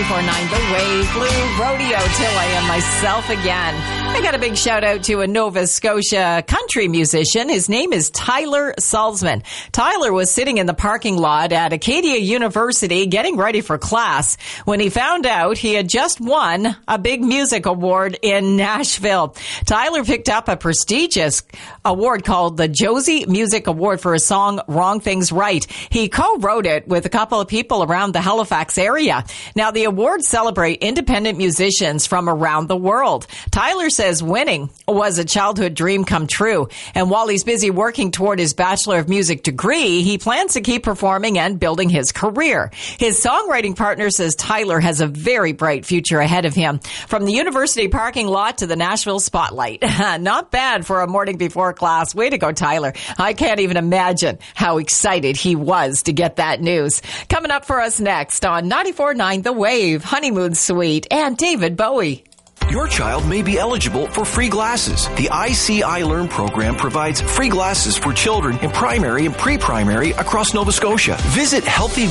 94.9 The Wave, Blue Rodeo, till I am myself again. I got a big shout out to a Nova Scotia country musician. His name is Tyler Salzman. Tyler was sitting in the parking lot at Acadia University getting ready for class when he found out he had just won a big music award in Nashville. Tyler picked up a prestigious award called the Josie Music Award for his song Wrong Things Right. He co-wrote it with a couple of people around the Halifax area. Now, the awards celebrate independent musicians from around the world. Tyler says winning was a childhood dream come true. And while he's busy working toward his Bachelor of Music degree, he plans to keep performing and building his career. His songwriting partner says Tyler has a very bright future ahead of him. From the university parking lot to the Nashville spotlight. Not bad for a morning before class. Way to go, Tyler. I can't even imagine how excited he was to get that news. Coming up for us next on 94.9 The Wave, Honeymoon Suite, and David Bowie. Your child may be eligible for free glasses. The ICI Learn program provides free glasses for children in primary and pre-primary across Nova Scotia. Visit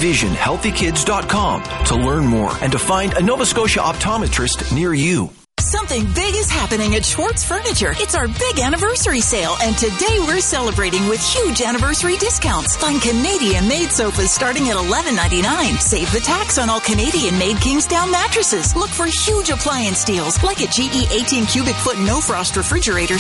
healthyvisionhealthykids.com to learn more and to find a Nova Scotia optometrist near you. Something big is happening at Schwartz Furniture. It's our big anniversary sale, and today we're celebrating with huge anniversary discounts. Find Canadian-made sofas starting at $11.99. Save the tax on all Canadian-made Kingsdown mattresses. Look for huge appliance deals, like a GE 18 cubic foot no-frost refrigerator,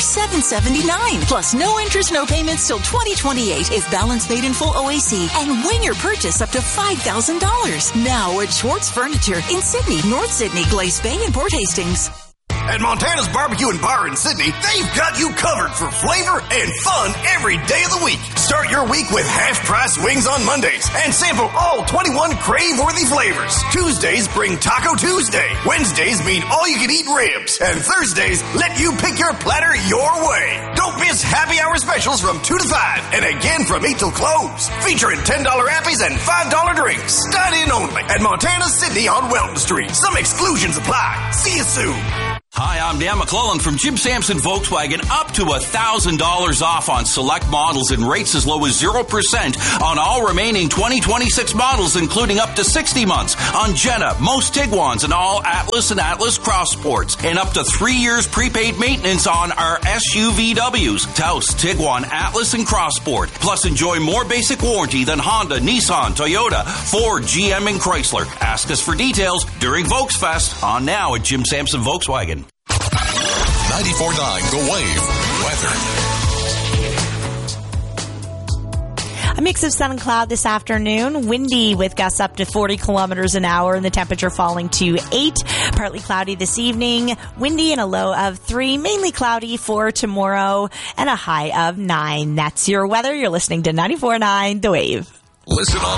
$7.79. Plus no interest, no payments till 2028 if balance paid in full OAC. And win your purchase up to $5,000. Now at Schwartz Furniture in Sydney, North Sydney, Glace Bay, and Port Hastings. At Montana's Barbecue and Bar in Sydney, they've got you covered for flavor and fun every day of the week. Start your week with half-price wings on Mondays and sample all 21 crave-worthy flavors. Tuesdays bring Taco Tuesday. Wednesdays mean all-you-can-eat ribs. And Thursdays let you pick your platter your way. Don't miss happy hour specials from 2 to 5 and again from 8 till close. Featuring $10 appies and $5 drinks. Dine in only at Montana's Sydney on Welton Street. Some exclusions apply. See you soon. Hi, I'm Dan McClellan from Jim Sampson Volkswagen. Up to $1,000 off on select models and rates as low as 0% on all remaining 2026 models, including up to 60 months on Jetta, most Tiguans, and all Atlas and Atlas Cross Sports, and up to 3 years prepaid maintenance on our SUVWs, Taos, Tiguan, Atlas, and Cross Sport. Plus, enjoy more basic warranty than Honda, Nissan, Toyota, Ford, GM, and Chrysler. Ask us for details during Volksfest on now at Jim Sampson Volkswagen. 94.9 The Wave. Weather. A mix of sun and cloud this afternoon. Windy with gusts up to 40 kilometers an hour and the temperature falling to 8. Partly cloudy this evening. Windy and a low of 3. Mainly cloudy for tomorrow and a high of 9. That's your weather. You're listening to 94.9 The Wave. Listen on